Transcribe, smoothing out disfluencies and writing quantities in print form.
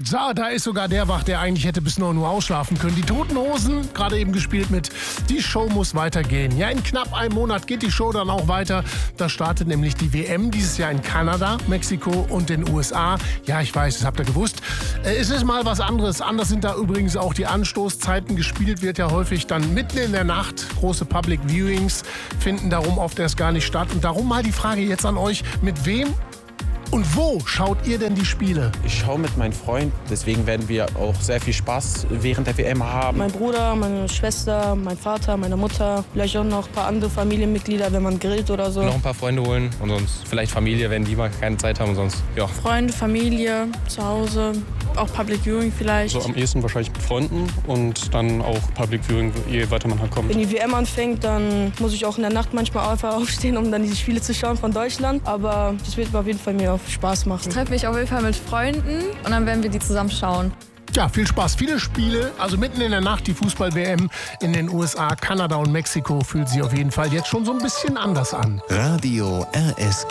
So, da ist sogar der wach, der eigentlich hätte bis 9 Uhr ausschlafen können. Die Toten Hosen, gerade eben gespielt mit Die Show muss weitergehen. Ja, in knapp einem Monat geht die Show dann auch weiter. Da startet nämlich die WM dieses Jahr in Kanada, Mexiko und den USA. Ja, ich weiß, das habt ihr gewusst. Es ist mal was anderes. Anders sind da übrigens auch die Anstoßzeiten. Gespielt wird ja häufig dann mitten in der Nacht. Große Public Viewings finden darum oft erst gar nicht statt. Und darum mal die Frage jetzt an euch, mit wem und wo schaut ihr denn die Spiele? Ich schaue mit meinem Freund, deswegen werden wir auch sehr viel Spaß während der WM haben. Mein Bruder, meine Schwester, mein Vater, meine Mutter, vielleicht auch noch ein paar andere Familienmitglieder, wenn man grillt oder so. Noch ein paar Freunde holen und sonst vielleicht Familie, wenn die mal keine Zeit haben und sonst, ja. Freunde, Familie, zu Hause, auch Public Viewing vielleicht. So am ehesten wahrscheinlich mit Freunden und dann auch Public Viewing, je weiter man halt kommt. Wenn die WM anfängt, dann muss ich auch in der Nacht manchmal einfach aufstehen, um dann diese Spiele zu schauen von Deutschland. Aber das wird auf jeden Fall mir auch Spaß machen. Ich treffe mich auf jeden Fall mit Freunden und dann werden wir die zusammen schauen. Ja, viel Spaß. Viele Spiele, also mitten in der Nacht die Fußball-WM in den USA, Kanada und Mexiko fühlt sich auf jeden Fall jetzt schon so ein bisschen anders an. Radio RSG.